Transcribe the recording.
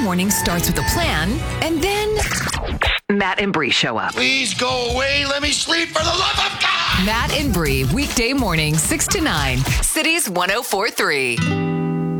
morning starts with a plan, and then Matt and Bree show up. Please go away. Let me sleep for the love of God. Matt and Bree, weekday morning, 6 to 9. Cities 104.3.